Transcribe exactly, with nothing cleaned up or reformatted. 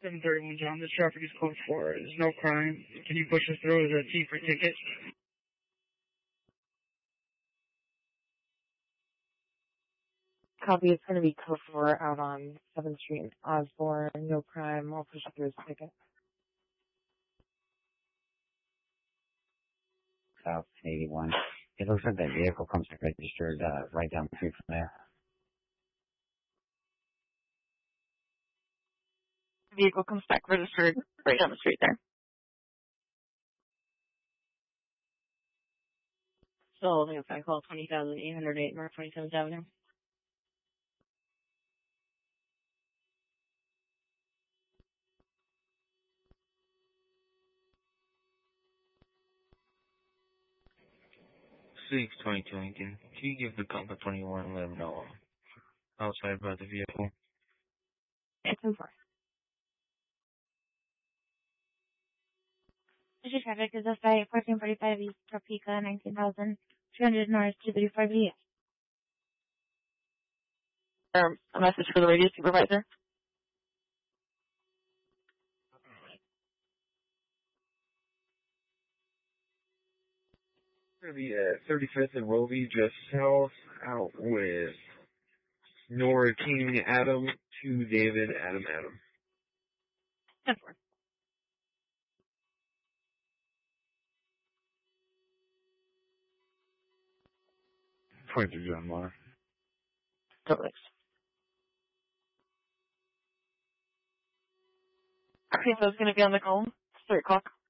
seven thirty-one, John. This traffic is code four. There's no crime. Can you push us through as a T for ticket? Copy, it's going to be code four out on seventh Street in Osborne. No crime. I'll push it through as a ticket. South eighty-one. It looks like that vehicle comes registered uh, right down the street from there. Vehicle comes back registered right down the street there. So holding a phone call twenty thousand eight hundred eight North twenty-seventh Avenue. six twenty-two Lincoln. Can you give the cop a twenty-one and let him know I'm outside by the vehicle? It's in four. Issue traffic is S I fourteen forty-five East Topeka, nineteen thousand two hundred North two thirty-five E. Um, a message for the radio supervisor. It's going to be at thirty-fifth and Rovey, just south, out with Nora King Adam to David Adam Adam. ten four. twenty-three John Moore. Totally. Okay, so it's going to be on the call. three o'clock.